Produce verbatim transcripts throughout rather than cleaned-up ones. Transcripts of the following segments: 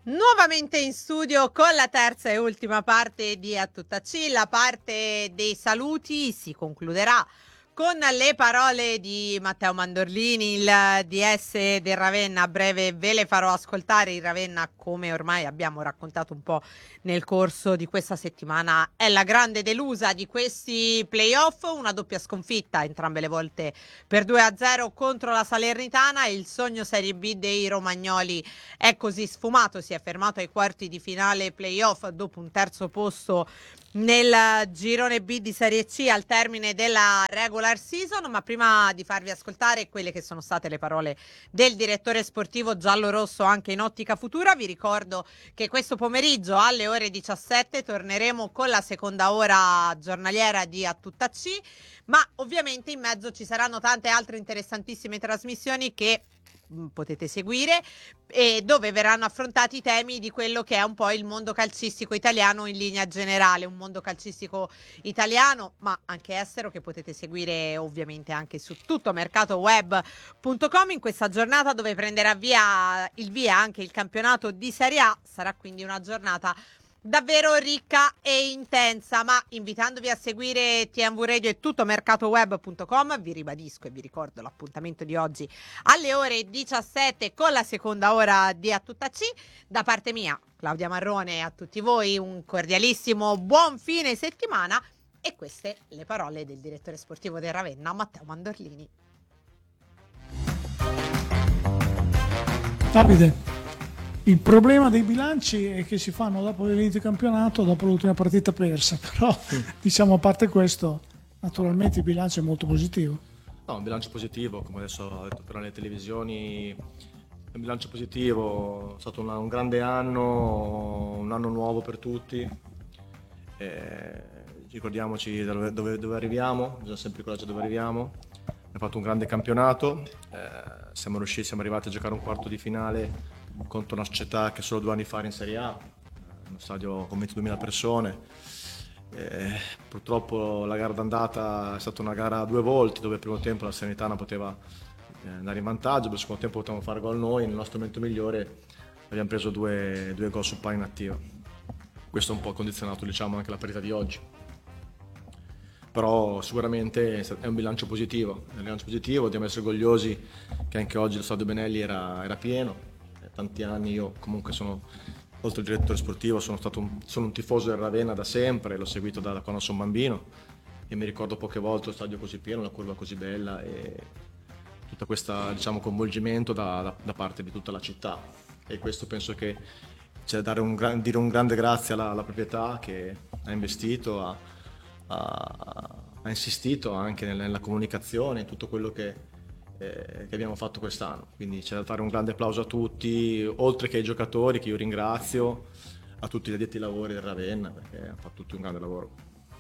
Nuovamente in studio con la terza e ultima parte di A Tutta C. La parte dei saluti si concluderà con le parole di Matteo Mandorlini, il D S del Ravenna. A breve ve le farò ascoltare. Il Ravenna, come ormai abbiamo raccontato un po' nel corso di questa settimana, è la grande delusa di questi playoff. Una doppia sconfitta, entrambe le volte per due a zero contro la Salernitana. Il sogno Serie B dei romagnoli è così sfumato, si è fermato ai quarti di finale playoff dopo un terzo posto nel girone B di Serie C al termine della regular season. Ma prima di farvi ascoltare quelle che sono state le parole del direttore sportivo giallorosso anche in ottica futura, vi ricordo che questo pomeriggio alle ore diciassette torneremo con la seconda ora giornaliera di A Tutta C, ma ovviamente in mezzo ci saranno tante altre interessantissime trasmissioni che potete seguire e dove verranno affrontati i temi di quello che è un po' il mondo calcistico italiano in linea generale, un mondo calcistico italiano ma anche estero che potete seguire ovviamente anche su tutto mercatoweb punto com. In questa giornata dove prenderà via il via anche il campionato di Serie A sarà quindi una giornata davvero ricca e intensa, ma invitandovi a seguire T M V Radio e tutto mercatoweb punto com, vi ribadisco e vi ricordo l'appuntamento di oggi alle ore diciassette con la seconda ora di A Tutta C. Da parte mia, Claudia Marrone, e a tutti voi un cordialissimo buon fine settimana, e queste le parole del direttore sportivo del Ravenna, Matteo Mandorlini. Davide, il problema dei bilanci è che si fanno dopo l'inizio campionato, dopo l'ultima partita persa, però mm. diciamo a parte questo, naturalmente il bilancio è molto positivo. No, un bilancio positivo, come adesso ha detto per le televisioni, un bilancio positivo, è stato una, un grande anno, un anno nuovo per tutti, eh, ricordiamoci dove, dove, dove arriviamo, bisogna sempre ricordarci dove arriviamo, abbiamo fatto un grande campionato, eh, siamo riusciti, siamo arrivati a giocare un quarto di finale contro una società che solo due anni fa era in Serie A, uno stadio con ventiduemila persone. Eh, purtroppo la gara d'andata è stata una gara a due volti, dove il primo tempo la Salernitana poteva eh, andare in vantaggio, per il secondo tempo potevamo fare gol noi, nel nostro momento migliore abbiamo preso due, due gol su palla inattiva. Questo ha un po' condizionato, diciamo, anche la partita di oggi. Però sicuramente è un bilancio positivo, è un bilancio positivo, dobbiamo essere orgogliosi che anche oggi lo stadio Benelli era, era pieno. Tanti anni io comunque sono, oltre al direttore sportivo, sono stato un, sono un tifoso del Ravenna da sempre, l'ho seguito da, da quando sono bambino e mi ricordo poche volte lo stadio così pieno, una curva così bella e tutto questo, diciamo, coinvolgimento da, da, da parte di tutta la città, e questo penso che c'è da dare un gran, dire un grande grazie alla, alla proprietà che ha investito, ha, ha, ha insistito anche nella, nella comunicazione, in tutto quello che Eh, che abbiamo fatto quest'anno, quindi c'è da fare un grande applauso a tutti, oltre che ai giocatori che io ringrazio, a tutti gli addetti ai lavori del Ravenna, perché hanno fatto tutti un grande lavoro.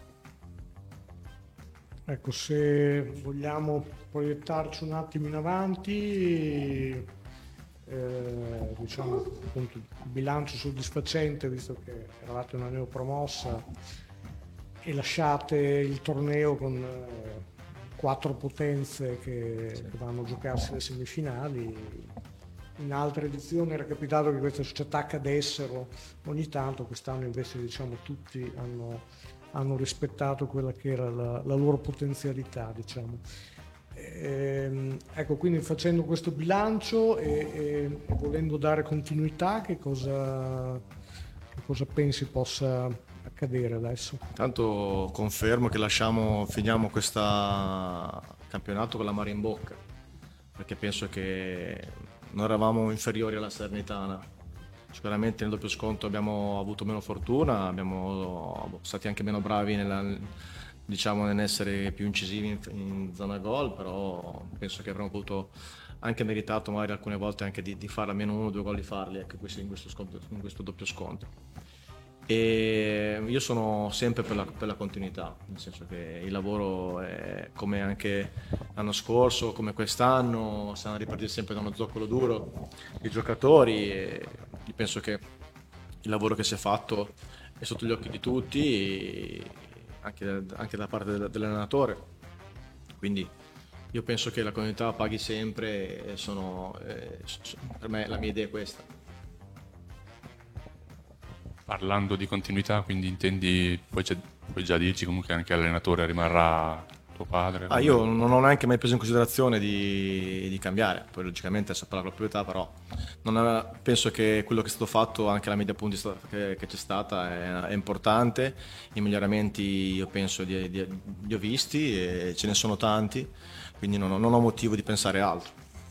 Ecco, se vogliamo proiettarci un attimo in avanti, eh, diciamo appunto il bilancio soddisfacente, visto che eravate una neopromossa e lasciate il torneo con eh, quattro potenze che, sì. che vanno a giocarsi le semifinali. In altre edizioni era capitato che queste società cadessero ogni tanto, quest'anno invece diciamo tutti hanno, hanno rispettato quella che era la, la loro potenzialità, diciamo. E, ecco, quindi facendo questo bilancio e, e, e volendo dare continuità, che cosa, che cosa pensi possa accadere adesso? Tanto confermo che lasciamo, finiamo questo campionato con la mare in bocca, perché penso che non eravamo inferiori alla Salernitana. Sicuramente nel doppio scontro abbiamo avuto meno fortuna, abbiamo stati anche meno bravi nella, diciamo, nell'essere più incisivi in, in zona gol, però penso che avremmo potuto anche meritato magari alcune volte anche di, di fare almeno uno o due gol di farli anche questi in questo, scontro, in questo doppio scontro. E io sono sempre per la, per la continuità, nel senso che il lavoro è come anche l'anno scorso, come quest'anno, stanno a ripartire sempre da uno zoccolo duro i giocatori, e penso che il lavoro che si è fatto è sotto gli occhi di tutti, anche, anche da parte dell'allenatore, quindi io penso che la continuità paghi sempre, e sono, eh, per me la mia idea è questa. Parlando di continuità, quindi intendi, puoi, puoi già dirci comunque anche l'allenatore rimarrà tuo padre? Ah, io non ho neanche mai preso in considerazione di, di cambiare, poi logicamente adesso parlo con la proprietà, però non è, penso che quello che è stato fatto, anche la media punti che, che c'è stata è, è importante, i miglioramenti io penso di, di, li ho visti e ce ne sono tanti, quindi non ho, non ho motivo di pensare altro.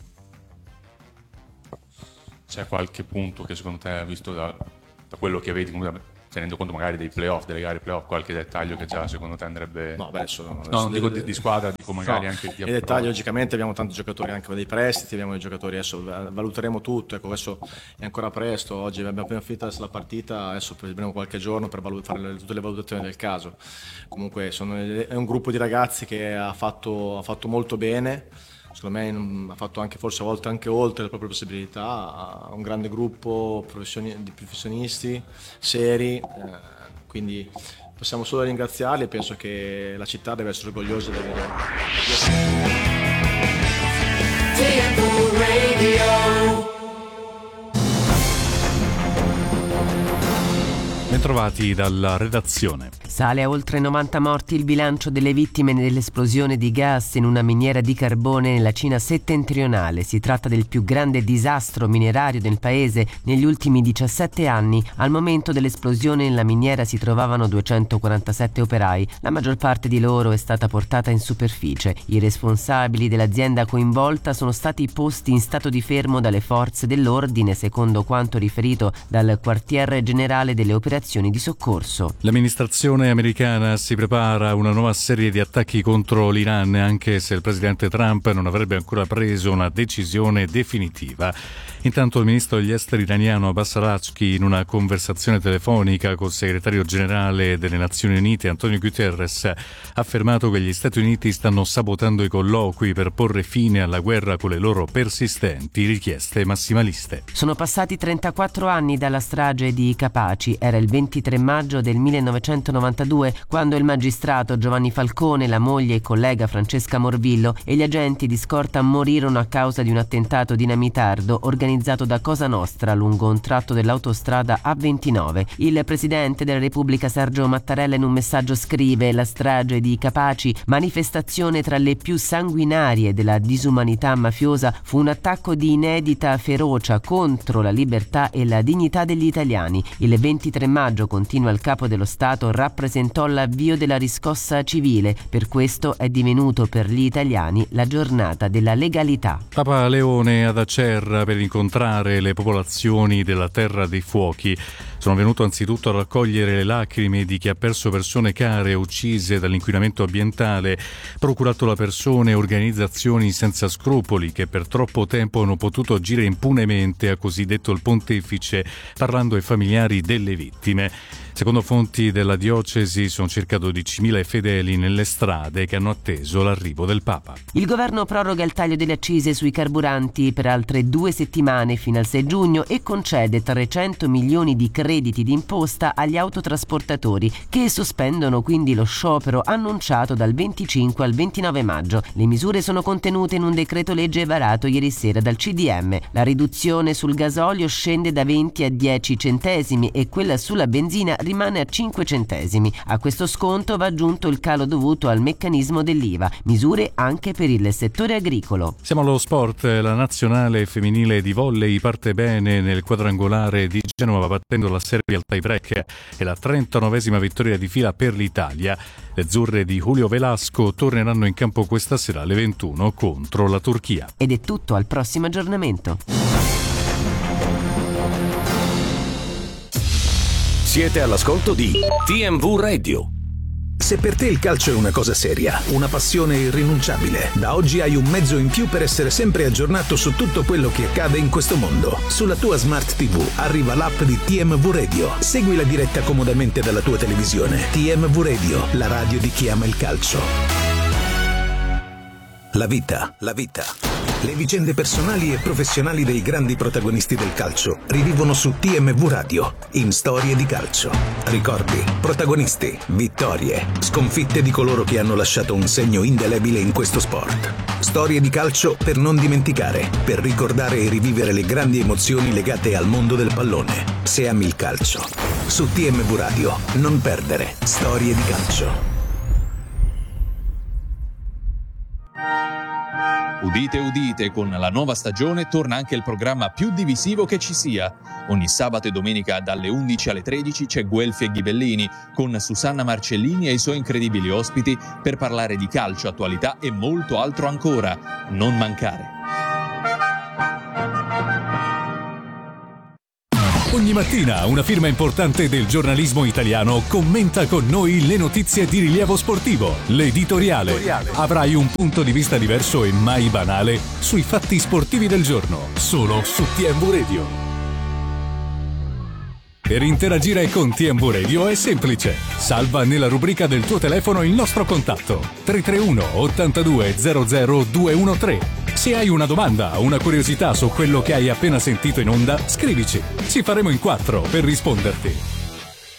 C'è qualche punto che secondo te, visto da, da quello che vedi, tenendo conto magari dei playoff, delle gare playoff, qualche dettaglio che già secondo te andrebbe... No, beh, adesso, no, adesso non dico di, di squadra, dico magari no, anche di i dettagli, logicamente abbiamo tanti giocatori anche dei prestiti, abbiamo dei giocatori, adesso valuteremo tutto, ecco, adesso è ancora presto, oggi abbiamo appena finito la partita, adesso prenderemo qualche giorno per valut- fare le, tutte le valutazioni del caso. Comunque sono, è un gruppo di ragazzi che ha fatto, ha fatto molto bene, secondo me ha fatto anche forse a volte anche oltre le proprie possibilità, ha un grande gruppo professioni- di professionisti seri, eh, quindi possiamo solo ringraziarli e penso che la città deve essere orgogliosa di avere. T M V Radio. Bentrovati dalla redazione. Sale a oltre novanta morti il bilancio delle vittime dell'esplosione di gas in una miniera di carbone nella Cina settentrionale. Si tratta del più grande disastro minerario del paese negli ultimi diciassette anni. Al momento dell'esplosione nella miniera si trovavano duecentoquarantasette operai. La maggior parte di loro è stata portata in superficie. I responsabili dell'azienda coinvolta sono stati posti in stato di fermo dalle forze dell'ordine, secondo quanto riferito dal quartier generale delle operazioni di soccorso. L'amministrazione americana si prepara a una nuova serie di attacchi contro l'Iran, anche se il presidente Trump non avrebbe ancora preso una decisione definitiva. Intanto il ministro degli esteri iraniano Abbas Araghchi, in una conversazione telefonica col segretario generale delle Nazioni Unite Antonio Guterres, ha affermato che gli Stati Uniti stanno sabotando i colloqui per porre fine alla guerra con le loro persistenti richieste massimaliste. Sono passati trentaquattro anni dalla strage di Capaci. Era il ventitré maggio del millenovecentonovantadue quando il magistrato Giovanni Falcone, la moglie e collega Francesca Morvillo e gli agenti di scorta morirono a causa di un attentato dinamitardo organizzato da Cosa Nostra lungo un tratto dell'autostrada A ventinove. Il presidente della Repubblica Sergio Mattarella in un messaggio scrive: la strage di Capaci, manifestazione tra le più sanguinarie della disumanità mafiosa, fu un attacco di inedita ferocia contro la libertà e la dignità degli italiani. Il ventitré maggio, continua il capo dello Stato, rappresentò l'avvio della riscossa civile. Per questo è divenuto per gli italiani la giornata della legalità. Papa Leone ad Acerra per incontrare le popolazioni della Terra dei Fuochi. Sono venuto anzitutto a raccogliere le lacrime di chi ha perso persone care uccise dall'inquinamento ambientale, procurato da persone e organizzazioni senza scrupoli che per troppo tempo hanno potuto agire impunemente, ha così detto il pontefice parlando ai familiari delle vittime. Secondo fonti della diocesi sono circa dodicimila fedeli nelle strade che hanno atteso l'arrivo del Papa. Il governo proroga il taglio delle accise sui carburanti per altre due settimane fino al sei giugno e concede trecento milioni di crediti d'imposta agli autotrasportatori, che sospendono quindi lo sciopero annunciato dal venticinque al ventinove maggio. Le misure sono contenute in un decreto legge varato ieri sera dal C D M. La riduzione sul gasolio scende da venti a dieci centesimi e quella sulla benzina rimane a cinque centesimi. A questo sconto va aggiunto il calo dovuto al meccanismo dell'I V A, misure anche per il settore agricolo. Siamo allo sport. La nazionale femminile di volley parte bene nel quadrangolare di Genova, battendo la Serbia al tie break. È la trentanovesima vittoria di fila per l'Italia. Le azzurre di Julio Velasco torneranno in campo questa sera alle ventuno contro la Turchia. Ed è tutto, al prossimo aggiornamento. Siete all'ascolto di T M V Radio. Se per te il calcio è una cosa seria, una passione irrinunciabile, da oggi hai un mezzo in più per essere sempre aggiornato su tutto quello che accade in questo mondo. Sulla tua Smart T V arriva l'app di T M V Radio. Segui la diretta comodamente dalla tua televisione. T M V Radio, la radio di chi ama il calcio. La vita, la vita. Le vicende personali e professionali dei grandi protagonisti del calcio rivivono su T M V Radio in Storie di calcio. Ricordi, protagonisti, vittorie, sconfitte di coloro che hanno lasciato un segno indelebile in questo sport. Storie di calcio per non dimenticare, per ricordare e rivivere le grandi emozioni legate al mondo del pallone. Se ami il calcio, su T M V Radio, non perdere Storie di calcio. Udite, udite, con la nuova stagione torna anche il programma più divisivo che ci sia. Ogni sabato e domenica dalle undici alle tredici c'è Guelfi e Ghibellini con Susanna Marcellini e i suoi incredibili ospiti per parlare di calcio, attualità e molto altro ancora. Non mancare. Ogni mattina una firma importante del giornalismo italiano commenta con noi le notizie di rilievo sportivo. L'editoriale. Avrai un punto di vista diverso e mai banale sui fatti sportivi del giorno, solo su T M V Radio. Per interagire con T M V Radio è semplice. Salva nella rubrica del tuo telefono il nostro contatto tre tre uno ottantadue zero zero due uno tre. Se hai una domanda o una curiosità su quello che hai appena sentito in onda, scrivici. Ci faremo in quattro per risponderti.